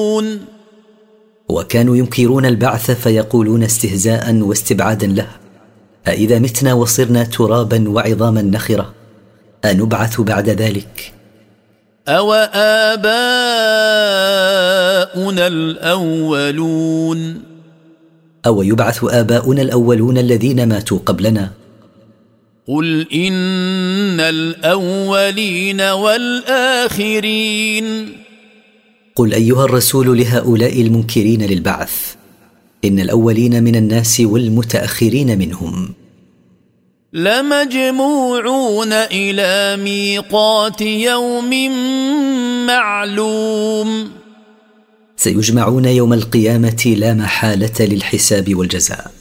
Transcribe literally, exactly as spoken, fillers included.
وكانوا ينكرون البعث فيقولون استهزاء واستبعادا له: أإذا متنا وصرنا ترابا وعظاما نخرة أنبعث بعد ذلك؟ أو آباؤنا الأولون أو يبعث آباؤنا الأولون الذين ماتوا قبلنا؟ قل إن الأولين والآخرين. قل أيها الرسول لهؤلاء المنكرين للبعث: إن الأولين من الناس والمتأخرين منهم لمجموعون إلى ميقات يوم معلوم. سيجمعون يوم القيامة لا محالة للحساب والجزاء.